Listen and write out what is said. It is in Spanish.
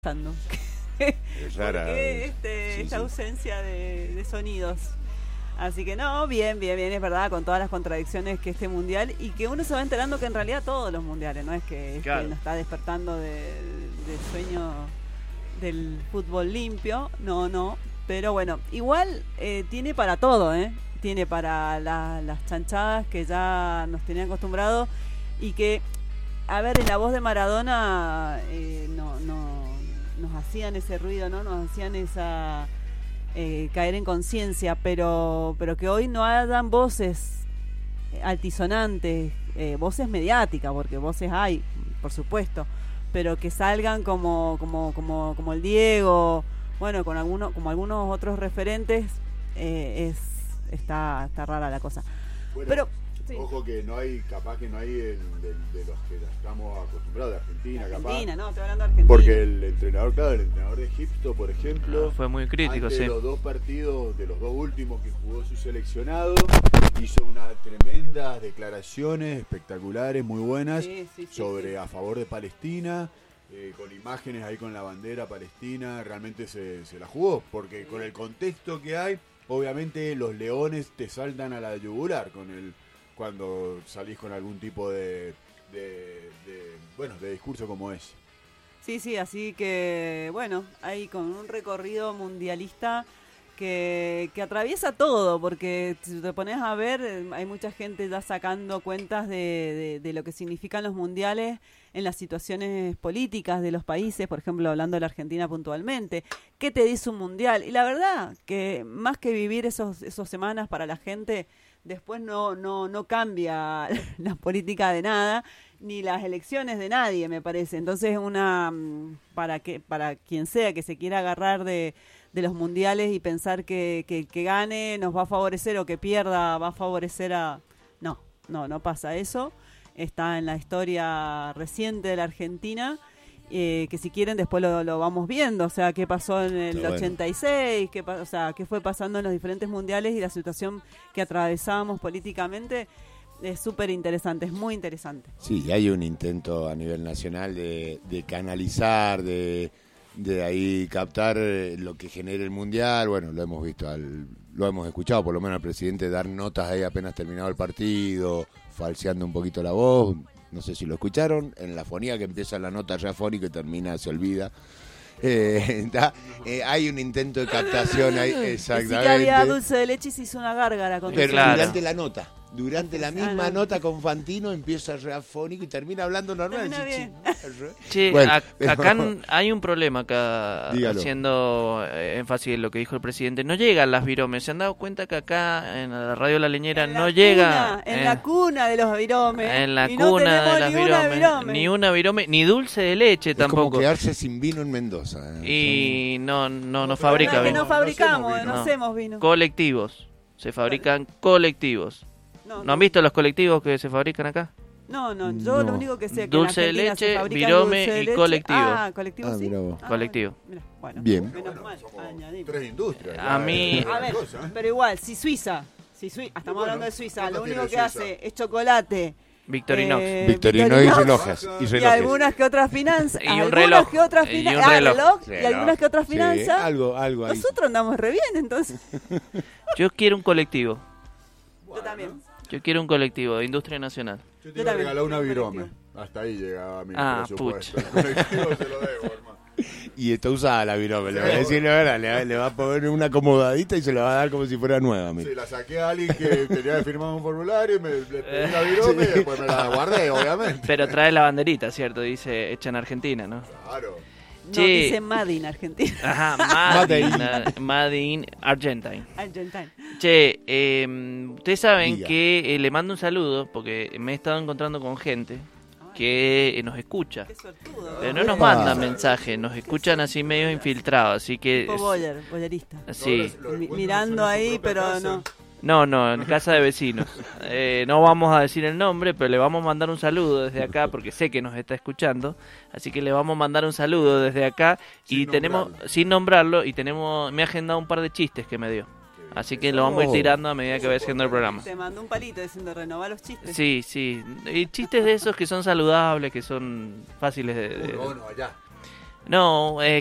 pasando? Es rara. Esta ausencia de sonidos. Así que no, bien, es verdad, con todas las contradicciones que este mundial, y que uno se va enterando que en realidad todos los mundiales, no es que nos está despertando del sueño del fútbol limpio, no, pero bueno, igual tiene para todo, tiene para las chanchadas que ya nos tenían acostumbrados, y que, a ver, en la voz de Maradona nos hacían ese ruido, ¿no? Nos hacían esa caer en conciencia, pero que hoy no hayan voces altisonantes, voces mediáticas, porque voces hay, por supuesto, pero que salgan como el Diego, bueno, como algunos otros referentes, está rara la cosa. Bueno, pero sí. Ojo que no hay, capaz que no hay de los que estamos acostumbrados, de Argentina, Argentina, capaz. no, estoy hablando de Argentina. Porque el entrenador de Egipto, por ejemplo, fue muy crítico, antes sí. de los dos partidos, de los dos últimos que jugó su seleccionado, hizo unas tremendas declaraciones espectaculares, muy buenas, sí. A favor de Palestina, con imágenes ahí con la bandera palestina, realmente se la jugó, porque con el contexto que hay, obviamente los leones te saltan a la yugular cuando salís con algún tipo de discurso como ese. Sí, así que, bueno, ahí con un recorrido mundialista que atraviesa todo, porque si te pones a ver, hay mucha gente ya sacando cuentas de lo que significan los mundiales en las situaciones políticas de los países, por ejemplo, hablando de la Argentina puntualmente. ¿Qué te dice un mundial? Y la verdad, que más que vivir esos semanas para la gente, después no cambia la política de nada, ni las elecciones de nadie, me parece. Entonces, para quien sea que se quiera agarrar de los mundiales y pensar que gane nos va a favorecer, o que pierda va a favorecer a... No pasa eso. Está en la historia reciente de la Argentina, que si quieren después lo vamos viendo, o sea, qué pasó en el 86, qué fue pasando en los diferentes mundiales, y la situación que atravesábamos políticamente es súper interesante, es muy interesante. Sí, hay un intento a nivel nacional de canalizar, de ahí captar lo que genera el mundial. Bueno, lo hemos visto, lo hemos escuchado por lo menos al presidente dar notas ahí apenas terminado el partido, falseando un poquito la voz. No sé si lo escucharon, en la fonía que empieza la nota ya fónica y termina, se olvida. Hay un intento de captación ahí, exactamente. Sí, que había dulce de leche y se hizo una gárgara con pero claro. Durante la misma nota con Fantino empieza el reafónico y termina hablando normal. Che, bueno, acá hay un problema acá. Dígalo. Haciendo énfasis en lo que dijo el presidente. No llegan las viromes. ¿Se han dado cuenta que acá en la radio La Leñera no llega? En la cuna de los viromes. En la cuna de las viromes. Ni una virome, ni dulce de leche tampoco. Es como quedarse sin vino en Mendoza. Y no fabrica vino. No fabricamos, no hacemos vino. Colectivos. Se fabrican colectivos. ¿No han visto los colectivos que se fabrican acá? No, yo lo único que sé es que dulce de leche, virome y colectivo. Colectivo, sí. Colectivo. Mira, bueno, bien. Menos mal. Tres industrias. A mí... A ver, pero igual, si Suiza, estamos hablando de Suiza, lo único que hace es chocolate. Victorinox. Victorinox y relojes. Y algunas que otras finanzas. Y un reloj. Y algunas que otras finanzas. Algo ahí. Nosotros andamos re bien, entonces. Yo quiero un colectivo. Yo también. Yo quiero un colectivo de industria nacional. Yo te iba a regalar una virome. Hasta ahí llegaba mi presupuesto. Pucha. El colectivo se lo debo, hermano. Y está usada la virome, le voy a decir la verdad, le va a poner una acomodadita y se la va a dar como si fuera nueva. Sí, la saqué a alguien que tenía que firmar un formulario y le pedí la virome y después me la guardé, obviamente. Pero trae la banderita, ¿cierto? Dice hecha en Argentina, ¿no? Claro. No, dice Made in Argentina. Ajá, Made in Argentine. Che, ustedes saben que le mando un saludo porque me he estado encontrando con gente que nos escucha. Qué suertudo. Pero no nos mandan mensajes, nos escuchan así medio infiltrados, así que... Tipo boyerista. Sí. Mirando ahí, pero no. No, en casa de vecinos. No vamos a decir el nombre, pero le vamos a mandar un saludo desde acá, porque sé que nos está escuchando. Así que le vamos a mandar un saludo desde acá. Sin nombrarlo, y me ha agendado un par de chistes que me dio. Así que lo vamos a ir tirando a medida que vaya haciendo el programa. Te mandó un palito diciendo renovar los chistes. Sí. Y chistes de esos que son saludables, que son fáciles de... Bueno, allá. No,